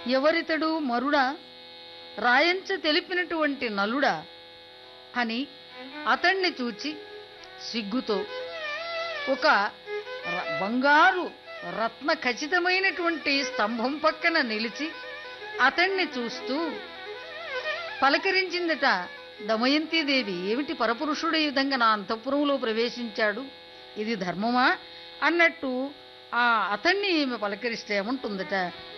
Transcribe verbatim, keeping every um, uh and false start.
ఎవరితడు మరుడా, రాయంచ తెలిపినటువంటి నలుడా అని అతణ్ణి చూచి సిగ్గుతో ఒక ర- బంగారు రత్న ఖచ్చితమైనటువంటి స్తంభం పక్కన నిలిచి అతణ్ణి చూస్తూ పలకరించిందట దమయంతీదేవి. ఏమిటి, పరపురుషుడు ఈ విధంగా నా అంతఃపురంలో ప్రవేశించాడు, ఇది ధర్మమా అన్నట్టు ఆ అతన్ని ఈమె పలకరిస్తే ఏమంటుందట,